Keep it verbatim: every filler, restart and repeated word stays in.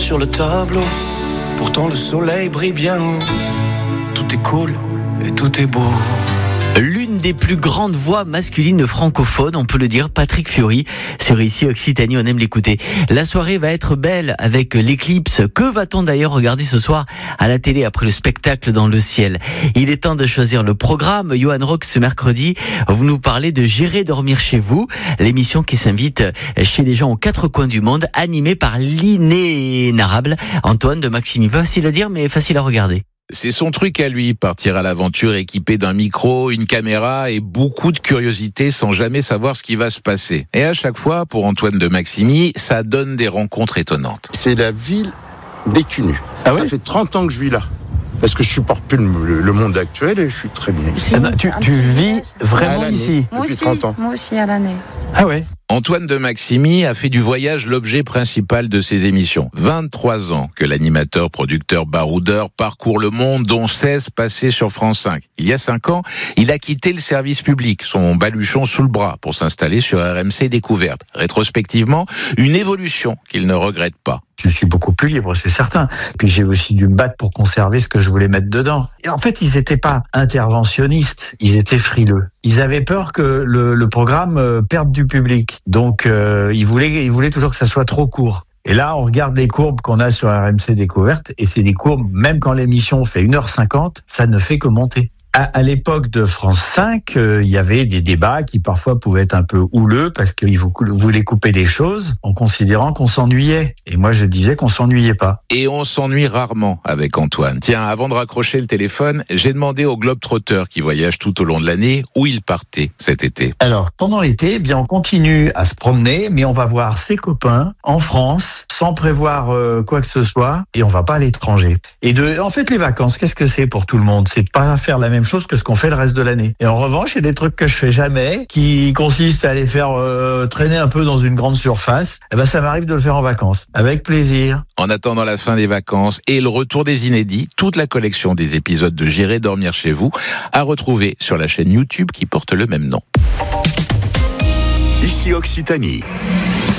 sur le tableau. Pourtant le soleil brille bien. Tout est cool et tout est beau. L'une des plus grandes voix masculines francophones, on peut le dire, Patrick Fiori. Sur Ici Occitanie, on aime l'écouter. La soirée va être belle avec l'éclipse. Que va-t-on d'ailleurs regarder ce soir à la télé après le spectacle dans le ciel? Il est temps de choisir le programme. Johan Rock, ce mercredi, vous nous parlez de J'irai dormir chez vous, l'émission qui s'invite chez les gens aux quatre coins du monde, animée par l'inénarrable Antoine de Maximi. Pas facile à dire, mais facile à regarder. C'est son truc à lui, partir à l'aventure équipé d'un micro, une caméra et beaucoup de curiosité sans jamais savoir ce qui va se passer. Et à chaque fois, pour Antoine de Maximi, ça donne des rencontres étonnantes. C'est la ville décunue. Ah ouais ? Ça fait trente ans que je vis là. Parce que je supporte plus le, le monde actuel et je suis très bien ici. Ah ben, tu, tu vis vraiment ici Moi depuis aussi, trente ans. moi aussi à l'année. Ah ouais. Antoine de Maximi a fait du voyage l'objet principal de ses émissions. vingt-trois ans que l'animateur, producteur, baroudeur parcourt le monde, dont seize passés sur France cinq. Il y a cinq ans, il a quitté le service public, son baluchon sous le bras, pour s'installer sur R M C Découverte. Rétrospectivement, une évolution qu'il ne regrette pas. Je suis beaucoup plus libre, c'est certain. Puis j'ai aussi dû me battre pour conserver ce que je voulais mettre dedans. Et en fait, ils n'étaient pas interventionnistes, ils étaient frileux. Ils avaient peur que le, le programme euh, perde du public. Donc, euh, ils voulaient, ils voulaient toujours que ça soit trop court. Et là, on regarde les courbes qu'on a sur R M C Découverte, et c'est des courbes, même quand l'émission fait une heure cinquante, ça ne fait que monter. À, à l'époque de France cinq, euh, il y avait des débats qui parfois pouvaient être un peu houleux parce qu'ils voulaient couper des choses en considérant qu'on s'ennuyait. Et moi, je disais qu'on s'ennuyait pas. Et on s'ennuie rarement avec Antoine. Tiens, avant de raccrocher le téléphone, j'ai demandé au globe-trotteur qui voyage tout au long de l'année où il partait cet été. Alors, pendant l'été, eh bien, on continue à se promener, mais on va voir ses copains en France sans prévoir euh, quoi que ce soit et on va pas à l'étranger. Et de, en fait, les vacances, qu'est-ce que c'est pour tout le monde? C'est de pas faire la même chose que ce qu'on fait le reste de l'année. Et en revanche, il y a des trucs que je fais jamais, qui consistent à aller faire euh, traîner un peu dans une grande surface. Eh ben, ça m'arrive de le faire en vacances, avec plaisir. En attendant la fin des vacances et le retour des inédits, toute la collection des épisodes de J'irai dormir chez vous à retrouver sur la chaîne YouTube qui porte le même nom. Ici Occitanie.